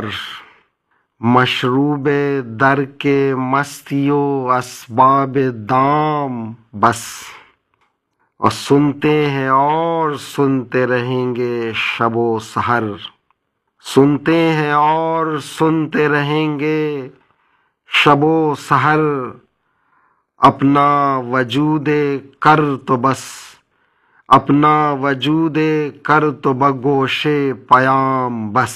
یار، مشروب در کے مستی و اسباب دام بس، اور سنتے ہیں اور سنتے رہیں گے شب و سحر، سنتے ہیں اور سنتے رہیں گے شب و سحر، اپنا وجود کر تو بس، اپنا وجود کر تو بگوش پیام بس،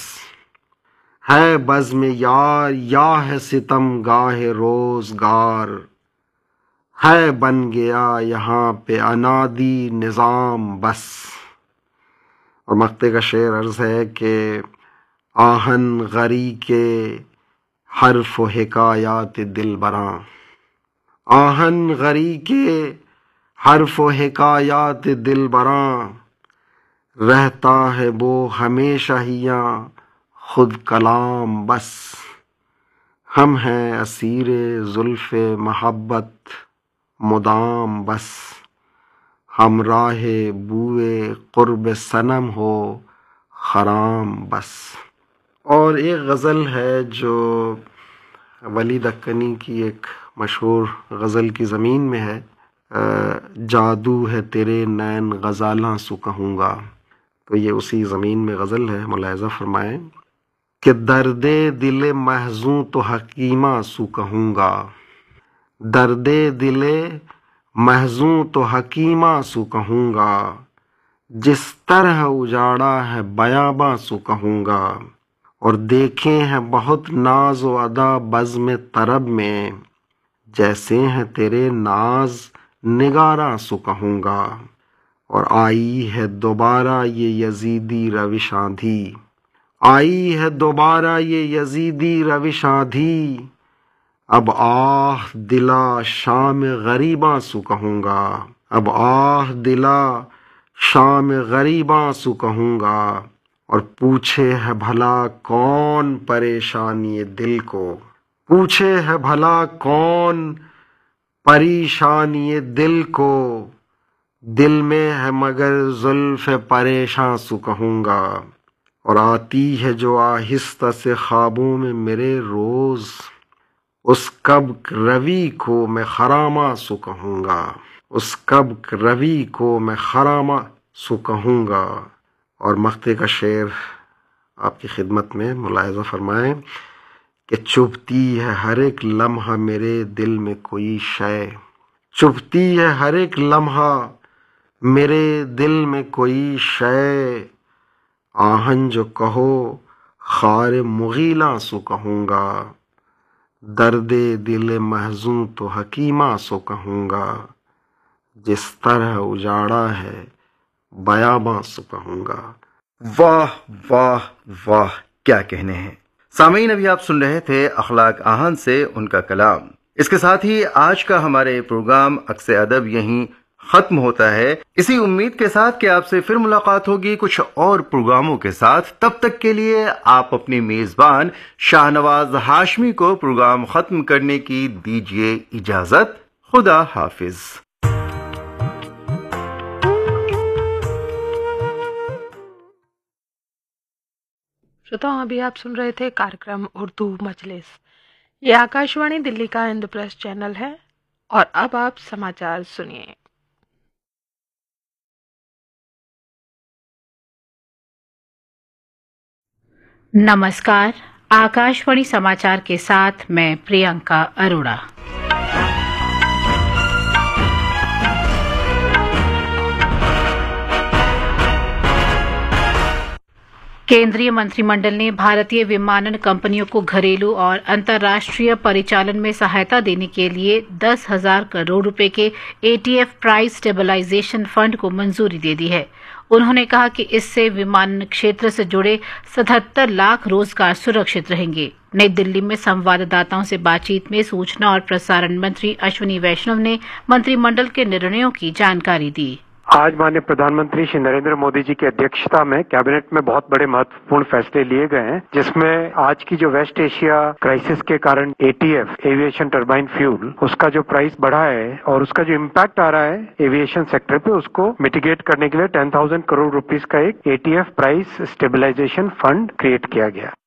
ہے بزم یار یا ہے ستم گاہ روزگار، ہے بن گیا یہاں پہ انادی نظام بس۔ اور مقطع کا شعر عرض ہے کہ آہن غری کے حرف و حکایات دل براں، آہن غری کے حرف و حکایات دل براں، رہتا ہے وہ ہمیشہ ہیاں خود کلام بس، ہم ہیں اسیر زلف محبت مدام بس، ہمراہ بوئے قرب صنم ہو خرام بس۔ اور ایک غزل ہے جو ولی دکنی کی ایک مشہور غزل کی زمین میں ہے، جادو ہے تیرے نین غزالاں سو کہوں گا، تو یہ اسی زمین میں غزل ہے، ملاحظہ فرمائیں کہ درد دل محزوں تو حکیمہ سو کہوں گا، درد دل محزوں تو حکیمہ سو کہوں گا، جس طرح اجاڑا ہے بیاباں سو کہوں گا، اور دیکھے ہیں بہت ناز و ادا بزم طرب میں، جیسے ہیں تیرے ناز نگاراں سو کہوں گا، اور آئی ہے دوبارہ یہ یزیدی روش آندھی، آئی ہے دوبارہ یہ یزیدی روش آندھی، اب آہ دلا شام غریباں سو کہوں گا، اب آہ دلا شام غریباں سو کہوں گا، اور پوچھے ہے بھلا کون پریشانی دل کو، پوچھے ہے بھلا کون پریشانی دل کو، دل میں ہے مگر زلف پریشاں سو کہوں گا، اور آتی ہے جو آہستہ سے خوابوں میں میرے روز، اس کب روی کو میں خراماں سو کہوں گا، اس کب روی کو میں خراماں سو کہوں گا۔ اور مقطع کا شعر آپ کی خدمت میں، ملاحظہ فرمائیں کہ چبھتی ہے ہر ایک لمحہ میرے دل میں کوئی شے، چبھتی ہے ہر ایک لمحہ میرے دل میں کوئی شے، آہن جو کہو خار مغیلاں سو کہوں گا، درد دل محزوں تو حکیمہ سو کہوں گا، جس طرح اجاڑا ہے بیاباں سو کہوں گا۔ واہ واہ واہ، کیا کہنے ہیں۔ سامعین، ابھی آپ سن رہے تھے اخلاق آہن سے ان کا کلام۔ اس کے ساتھ ہی آج کا ہمارے پروگرام عکس ادب یہیں ختم ہوتا ہے، اسی امید کے ساتھ کہ آپ سے پھر ملاقات ہوگی کچھ اور پروگراموں کے ساتھ۔ تب تک کے لیے آپ اپنی میزبان شاہ نواز ہاشمی کو پروگرام ختم کرنے کی دیجیے اجازت۔ خدا حافظ۔ श्रोताओं, अभी आप सुन रहे थे कार्यक्रम उर्दू मजलिस। ये आकाशवाणी दिल्ली का इंद्रप्रस्थ चैनल है और अब आप समाचार सुनिए। नमस्कार, आकाशवाणी समाचार के साथ मैं प्रियंका अरोड़ा। केंद्रीय मंत्रिमंडल ने भारतीय विमानन कंपनियों को घरेलू और अंतर्राष्ट्रीय परिचालन में सहायता देने के लिए 10,000 करोड़ रुपए के ATF प्राइस स्टेबलाइजेशन फंड को मंजूरी दे दी है। उन्होंने कहा कि इससे विमानन क्षेत्र से जुड़े 77 लाख रोजगार सुरक्षित रहेंगे। नई दिल्ली में संवाददाताओं से बातचीत में सूचना और प्रसारण मंत्री अश्विनी वैष्णव ने मंत्रिमंडल के निर्णयों की जानकारी दी। आज माननीय प्रधानमंत्री श्री नरेंद्र मोदी जी की अध्यक्षता में कैबिनेट में बहुत बड़े महत्वपूर्ण फैसले लिए गए हैं, जिसमें आज की जो वेस्ट एशिया क्राइसिस के कारण ATF एविएशन टर्बाइन फ्यूल उसका जो प्राइस बढ़ा है और उसका जो इम्पैक्ट आ रहा है एविएशन सेक्टर पे, उसको मिटिगेट करने के लिए 10,000 करोड़ रुपीस का एक ATF price stabilization fund create किया गया।